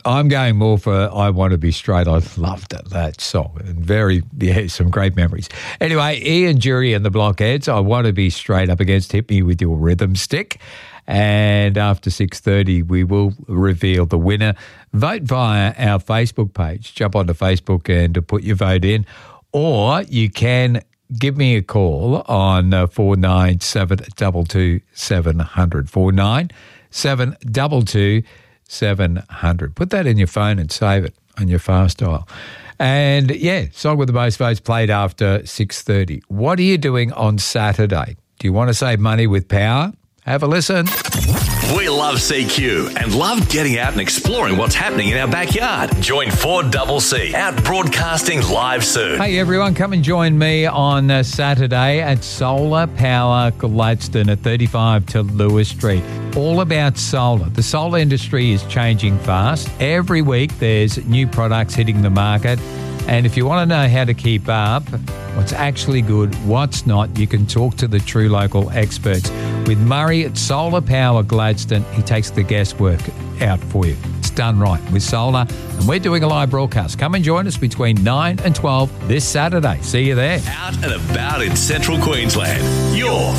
I'm going more for I Want to Be Straight. I loved that song and some great memories. Anyway, Ian Jury and the Blockheads, I Want to Be Straight up against Hit Me With Your Rhythm Stick. And after 6:30, we will reveal the winner. Vote via our Facebook page. Jump onto Facebook and put your vote in. Or you can give me a call on 49722700. 49722700. Put that in your phone and save it on your fast dial. And, song with the most votes played after 6:30. What are you doing on Saturday? Do you want to save money with power? Have a listen. We love CQ and love getting out and exploring what's happening in our backyard. Join 4CC out broadcasting live soon. Hey everyone, come and join me on Saturday at Solar Power Gladstone at 35 to Lewis Street. All about solar. The solar industry is changing fast. Every week there's new products hitting the market. And if you want to know how to keep up, what's actually good, what's not, you can talk to the true local experts. With Murray at Solar Power Gladstone, he takes the guesswork out for you. It's done right with solar, and we're doing a live broadcast. Come and join us between 9 and 12 this Saturday. See you there. Out and about in central Queensland. You're